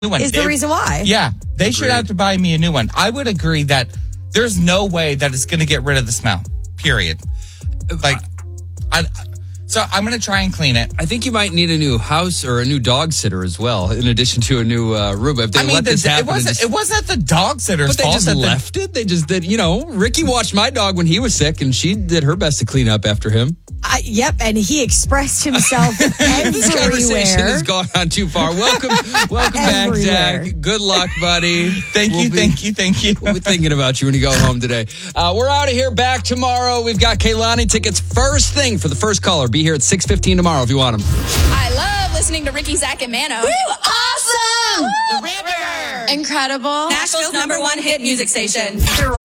new one. Is the reason why. Yeah, they should have to buy me a new one. I would agree that there's no way that it's going to get rid of the smell, period. So I'm going to try and clean it. I think you might need a new house or a new dog sitter as well, in addition to a new Roomba. If they let this happen, it wasn't the dog sitter's fault. But they just left it. They just did, Ricky watched my dog when he was sick, and she did her best to clean up after him. Yep, and he expressed himself everywhere. This conversation has gone on too far. Welcome back, Zach. Good luck, buddy. Thank you. We'll be thinking about you when you go home today. We're out of here. Back tomorrow. We've got Kehlani tickets first thing for the first caller. Be here at 6:15 tomorrow if you want them. I love listening to Ricky, Zach, and Mano. Woo, awesome! The River. Incredible. Nashville's #1 hit music station.